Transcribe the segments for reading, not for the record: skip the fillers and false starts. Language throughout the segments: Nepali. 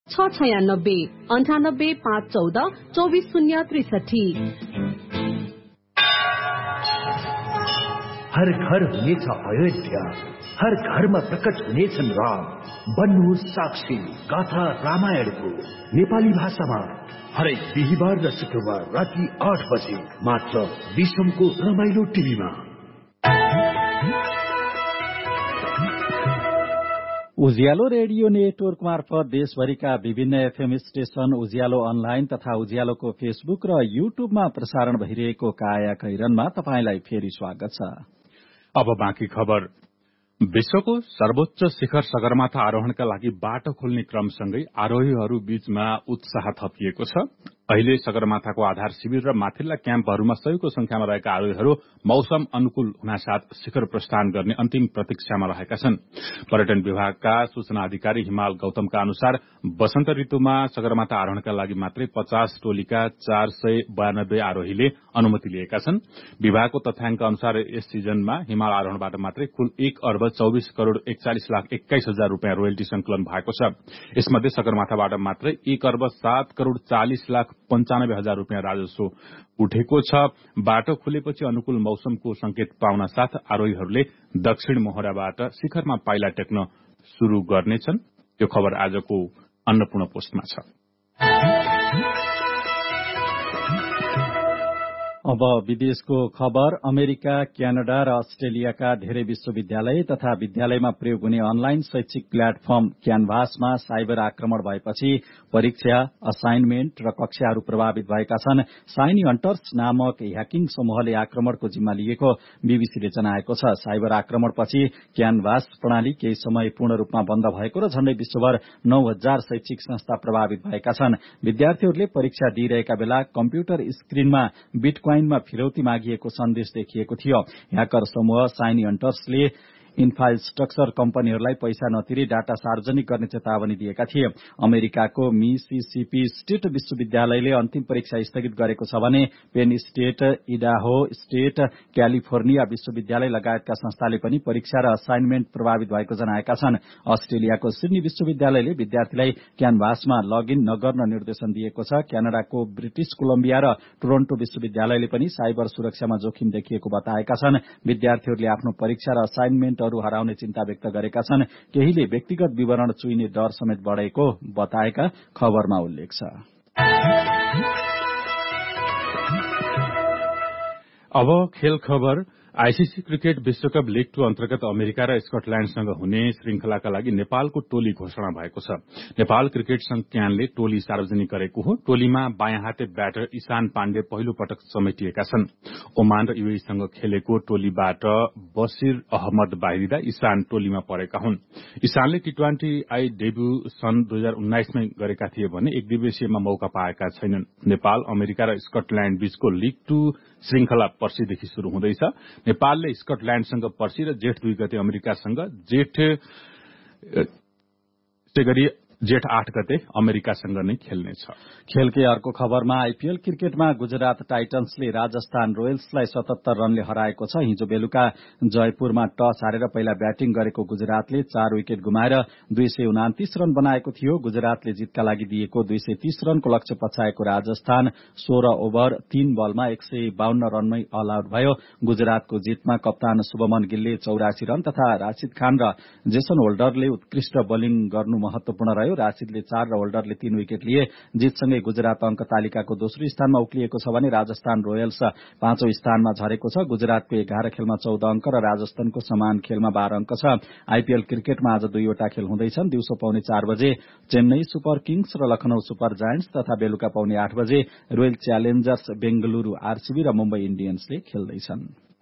696 हर घर हुनेछ अयोध्या, हर घरमा प्रकट हुनेछन् राम। बन्नुहोस् साक्षी गाथा रामायणको नेपाली भाषामा हरेक बिहिबार र शुक्रबार राति 8 बजे मात्र विश्वको रमाइलो टिभीमा। उज्यालो रेडियो नेटवर्क मार्फत देशभरिका विभिन्न एफएम स्टेशन, उज्यालो अनलाइन तथा उज्यालोको फेसबुक र युट्युबमा प्रसारण भइरहेको काया कैरनमा तपाईंलाई फेरि स्वागत छ। अब बाँकी खबर। विश्वको सर्वोच्च शिखर सगरमाथा आरोहणका लागि बाटो खोल्ने क्रमसँगै आरोहीहरू बीचमा उत्साह थपिएको छ। अहिले सगरमाथाको आधार शिविर र माथिल्ला क्याम्पहरूमा सयौंको संख्यामा रहेका आरोहीहरू मौसम अनुकूल हुनासाथ शिखर प्रस्थान गर्ने अन्तिम प्रतीक्षामा रहेका छन्। पर्यटन विभागका सूचना अधिकारी हिमाल गौतमका अनुसार वसन्त ऋतुमा सगरमाथा आरोहणका लागि मात्रै 50 टोलीका 492 आरोहीले अनुमति लिएका छन्। विभागको तथ्याङ्क अनुसार यस सिजनमा हिमाल आरोहणबाट मात्रै कुल 1,24,41,21,000 रूपियाँ रोयल्टी संकलन भएको छ। यसमध्ये सगरमाथाबाट मात्रै 1,07,40,95,000 रूपियाँ राजस्व उठेको छ। बाटो खुलेपछि अनुकूल मौसमको संकेत पाउन साथ आरोहीहरूले दक्षिण मोहराबाट शिखरमा पाइला टेक्न शुरू गर्नेछन्। यो खबर आजको अन्नपूर्ण पोस्टमा छ। अब विदेशको खबर। अमेरिका, क्यानाडा र अस्ट्रेलियाका धेरै विश्वविद्यालय तथा विद्यालयमा प्रयोग हुने अनलाइन शैक्षिक प्लेटफर्म क्यानभासमा साइबर आक्रमण भएपछि परीक्षा, असाइनमेन्ट र कक्षाहरू प्रभावित भएका छन्। साइनी हन्टर्स नामक ह्याकिङ समूहले आक्रमणको जिम्मा लिएको बीबीसीले जनाएको छ। साइबर आक्रमणपछि क्यानभास प्रणाली केही समय पूर्ण रूपमा बन्द भएको र झण्डै विश्वभर 9,000 शैक्षिक संस्था प्रभावित भएका छन्। विद्यार्थीहरूले परीक्षा दिइरहेका बेला कम्प्युटर स्क्रिनमा बिटकोइनमा फिरौती मागिएको सन्देश देखिएको थियो। ह्याकर समूह साइनी हन्टर्सले इन्फ्रास्ट्रक्चर कम्पनीहरूलाई पैसा नतिरी डाटा सार्वजनिक गर्ने चेतावनी दिएका थिए। अमेरिकाको मिसिसिपी स्टेट विश्वविद्यालयले अन्तिम परीक्षा स्थगित गरेको छ भने Penn State, Idaho state, California विश्वविद्यालय लगायतका संस्थाले पनि परीक्षा र असाइनमेन्ट प्रभावित भएको जनाएका छन्। अस्ट्रेलियाको सिडनी विश्वविद्यालयले विद्यार्थीलाई क्यानभासमा लगइन नगर्न निर्देशन दिएको छ। क्यानाडाको ब्रिटिश कोलम्बिया र टोरन्टो विश्वविद्यालयले पनि साइबर सुरक्षामा जोखिम देखिएको बताएका छन्। विद्यार्थीहरूले आफ्नो परीक्षा र असाइनमेन्ट हराउने चिन्ता व्यक्त गरेका छन्। केहीले व्यक्तिगत विवरण चुइने डर समेत बढ़ेको बताएका खबरमा उल्लेख छ। अब खेल खबर। आईसीसी क्रिकेट विश्वकप लीग 2 अन्तर्गत अमेरिका र स्कटल्याण्डसँग हुने श्रृंखलाका लागि नेपालको टोली घोषणा भएको छ। नेपाल क्रिकेट संघ क्यानले टोली सार्वजनिक गरेको हो। टोलीमा बायाँ हाते ब्याटर ईशान पाण्डे पहिलो पटक समेटिएका छन्। ओमान र यूएईसँग खेलेको टोलीबाट बसिर अहमद बाहिरिँदा ईशान टोलीमा परेका हुन्। ईशानले टी20 डेब्यू सन् 2019 मै गरेका थिए भने एक दिवसीयमा मौका पाएका छैनन्। नेपाल, अमेरिका र स्कटल्याण्ड बीचको लीग 2 श्रृंखला पर्सीदेखि शुरू हुँदैछ। नेपालले स्कटल्याण्डसँग पर्सी र जेठ 2 गते अमेरिकासँग, जेठ 8 गते अमेरिकासँग नै खेल्नेछ। खेलकै अर्को खबरमा आईपीएल क्रिकेटमा गुजरात टाइटन्सले राजस्थान रोयल्सलाई 77 रनले हराएको छ। हिजो बेलुका जयपुरमा टस हारेर पहिला ब्याटिङ गरेको गुजरातले 4 विकेट गुमाएर 229 रन बनाएको थियो। गुजरातले जितका लागि दिएको 230 रनको लक्ष्य पछाएको राजस्थान 16 ओभर 3 बलमा 152 रनमै अल आउट भयो। गुजरातको जितमा कप्तान शुभमन गिलले 84 रन तथा राशिद खान र जेसन होल्डरले उत्कृष्ट बोलिङ गर्नु महत्वपूर्ण रह्यो। राशिदले 4 र होल्डरले 3 विकेट लिए। जितसँगै गुजरात अंक तालिकाको दोस्रो स्थानमा उक्लिएको छ भने राजस्थान रोयल्स 5औं स्थानमा झरेको छ। गुजरातको 11 खेलमा 14 अंक र राजस्थानको समान खेलमा 12 अंक छ। आईपीएल क्रिकेटमा आज 2वटा खेल हुँदैछन्। दिउँसो पौने 4 बजे चेन्नई सुपर किङ्स र लखनऊ सुपर जायन्ट्स तथा बेलुका पौने 8 बजे रोयल च्यालेन्जर्स बेंगलुरू आरसीबी र मुम्बई इन्डियन्सले खेल्दैछन्।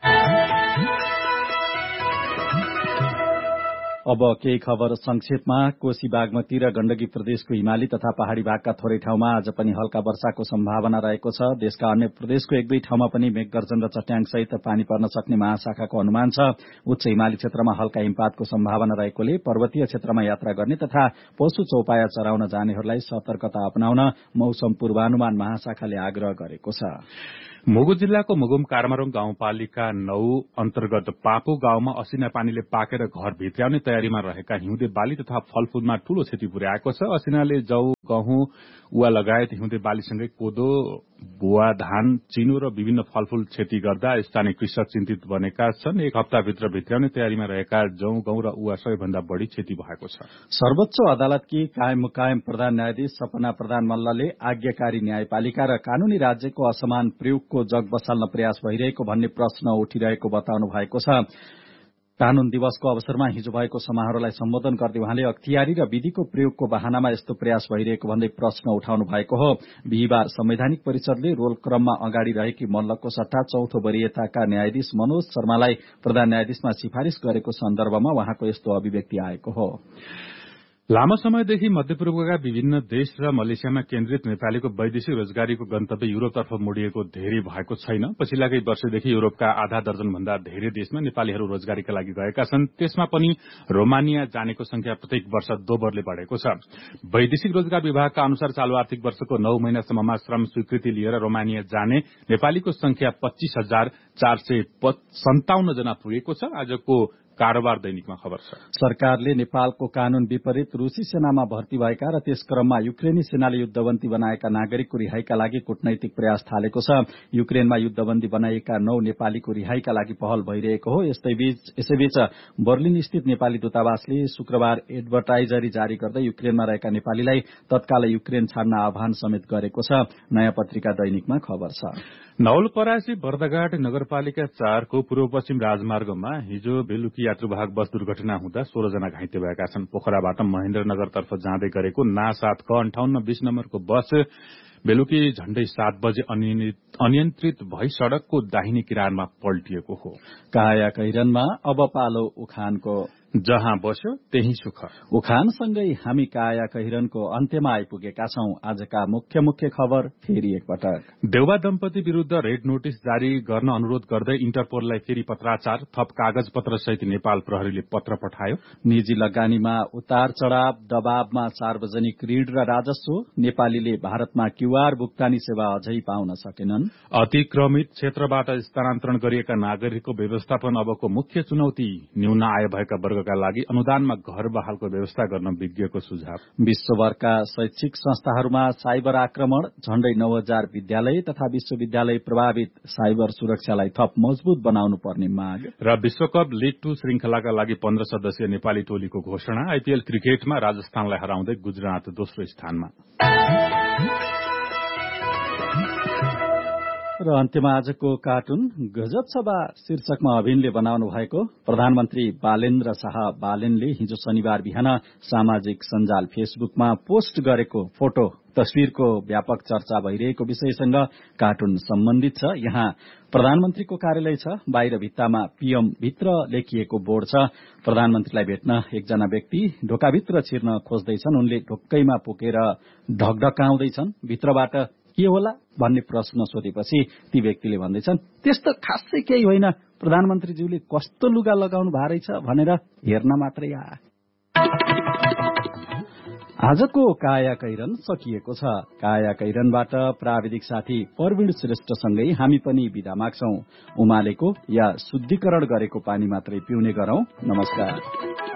अब केही खबर संक्षेपमा। कोशी, बागमती र गण्डकी प्रदेशको हिमाली तथा पहाड़ी भागका थोरै ठाउँमा आज पनि हल्का वर्षाको सम्भावना रहेको छ। देशका अन्य प्रदेशको एक दुई ठाउँमा पनि मेघगर्जन र चट्याङसहित पानी पर्न सक्ने महाशाखाको अनुमान छ। उच्च हिमाली क्षेत्रमा हल्का हिमपातको सम्भावना रहेकोले पर्वतीय क्षेत्रमा यात्रा गर्ने तथा पशु चौपाया चराउन जानेहरूलाई सतर्कता अपनाउन मौसम पूर्वानुमान महाशाखाले आग्रह गरेको छ। मुगु जिल्लाको मुगुम कारमारोङ गाउँपालिका 9 अन्तर्गत पापु गाउँमा असिना पानीले पाकेर घर भित्र्याउने तयारीमा रहेका हिउँदे बाली तथा फलफूलमा ठूलो क्षति पुर्याएको छ। असिनाले जौ, गहुँ उवा लगायत हिउँदे बालीसँगै कोदो बुवा धान चिनो र विभिन्न फलफूल खेती गर्दा स्थानीय कृषक चिन्तित बनेका छन्। एक हप्ताभित्र भित्राउने तयारीमा रहेका जौं गहुँ र उवा सबैभन्दा बढ़ी क्षति भएको छ। सर्वोच्च अदालतकी कायम मुकायम प्रधान न्यायाधीश सपना प्रधान मल्लले आज्ञाकारी न्यायपालिका र कानूनी राज्यको असमान प्रयोगको जग बसाल्न प्रयास भइरहेको भन्ने प्रश्न उठिरहेको बताउनु भएको छ। कानून दिवसको अवसरमा हिजो भएको समारोहलाई सम्बोधन गर्दै उहाँले अख्तियारी र विधिको प्रयोगको बहानामा यस्तो प्रयास भइरहेको भन्दै प्रश्न उठाउनु भएको हो। बिहिबार संवैधानिक परिषदले रोल क्रममा अगाडि रहेकी मल्लको सट्टा चौथो वरियताका न्यायाधीश मनोज शर्मालाई प्रधान न्यायाधीशमा सिफारिश गरेको सन्दर्भमा उहाँको यस्तो अभिव्यक्ति आएको हो। लामो समयदेखि मध्यपूर्वका विभिन्न देश र मलेसियामा केन्द्रित नेपालीको वैदेशिक रोजगारीको गन्तव्य युरोपतर्फ मोडिएको धेरै भएको छैन। पछिल्ला केही वर्षदेखि युरोपका आधा दर्जन भन्दा धेरै देशमा नेपालीहरू रोजगारीका लागि गएका छन्। त्यसमा पनि रोमानिया जानेको संख्या प्रत्येक वर्ष दोब्बरले बढेको छ। वैदेशिक रोजगार विभागका अनुसार चालू आर्थिक वर्षको 9 महिनासम्ममा श्रम स्वीकृति लिएर रोमानिया जाने नेपालीको संख्या 25,457 जना पुगेको छ। आजको कारोबार दैनिकमा खबर छ। सरकारले नेपालको कानून विपरीत रूसी सेनामा भर्ती भएका र त्यस क्रममा युक्रेनी सेनाले युद्धबन्दी बनाएका नागरिकको रिहाईका लागि कूटनैतिक प्रयास थालेको छ। युक्रेनमा युद्धबन्दी बनाइएका 9 नेपालीको रिहाईका लागि पहल भइरहेको हो। यसैबीच बर्लिन स्थित नेपाली दूतावासले शुक्रबार एडभर्टाइजरी जारी गर्दै युक्रेनमा रहेका नेपालीलाई तत्काल युक्रेन छाड्न आह्वान समेत गरेको छ। नयाँ पत्रिका दैनिकमा खबर छ। नवलपरासी बर्दघाट नगरपालिका 4 को पूर्व पश्चिम राजमार्गमा हिजो बेलुकी यात्रुवाहक बस दुर्घटना हुँदा 16 जना घाइते भएका छन्। पोखराबाट महेन्द्रनगरतर्फ जाँदै गरेको ना 7 क 5820 नम्बरको बस बेलुकी झण्डै 7 बजे अनियन्त्रित भई सड़कको दाहिने किनारमा पल्टिएको हो। काया कैरनमा अब पालो उखानको। जहाँ बस्यो त्यही सुख। उखानसँगै हामी काया कैरनको अन्त्यमा आइपुगेका छौं। आजका मुख्य खबर फेरि एकपटक। देउबा दम्पति विरूद्ध रेड नोटिस जारी गर्न अनुरोध गर्दै इन्टरपोललाई फेरि पत्राचार। थप कागज पत्र सहित नेपाल प्रहरीले पत्र पठायो। निजी लगानीमा उतार चढ़ाव, दबावमा सार्वजनिक ऋण र राजस्व। नेपालीले भारतमा क्यूआर भुक्तानी सेवा अझै पाउन सकेनन्। अतिक्रमित क्षेत्रबाट स्थानान्तरण गरिएका नागरिकको व्यवस्थापन अबको मुख्य चुनौती। न्यून आय भएका वर्गका लागि अनुदानमा घर बहालको व्यवस्था गर्न विज्ञको सुझाव। विश्वभरका शैक्षिक संस्थाहरूमा साइबर आक्रमण। झण्डै 9,000 विद्यालय तथा विश्वविद्यालय प्रभावित। साइबर सुरक्षालाई थप मजबूत बनाउनु पर्ने माग। र विश्वकप लीग 2 श्रृंखलाका लागि 15 सदस्यीय नेपाली टोलीको घोषणा। आईपीएल क्रिकेटमा राजस्थानलाई हराउँदै गुजरात दोस्रो स्थानमा। र अन्त्यमा आजको कार्टुन गजब सभा शीर्षकमा अभिनले बनाउनु भएको प्रधानमन्त्री बालेन्द्र शाह बालेनले हिजो शनिबार बिहान सामाजिक सञ्जाल फेसबुकमा पोस्ट गरेको फोटो तस्विरको व्यापक चर्चा भइरहेको विषयसँग कार्टुन सम्बन्धित छ। यहाँ प्रधानमन्त्रीको कार्यालय छ। बाहिर भित्तामा पीएम भित्र लेखिएको बोर्ड छ। प्रधानमन्त्रीलाई भेट्न एकजना व्यक्ति ढोकाभित्र छिर्न खोज्दैछन्। उनले ढोक्कैमा पुगेर ढकढकाउँदैछन्। भित्रबाट के होला भन्ने प्रश्न सोधेपछि ती व्यक्तिले भन्दैछन्, त्यस्तो खासै केही होइन, प्रधानमन्त्रीज्यूले कस्तो लुगा लगाउनु भारै छ भनेर हेर्न मात्रै आ। आजको काया कैरन सकिएको छ। काया कैरनबाट प्राविधिक साथी प्रवीण श्रेष्ठसँगै हामी पनि बिदा माग्छौं। उमालेको या शुद्धिकरण गरेको पानी मात्रै पिउने गरौं। नमस्कार।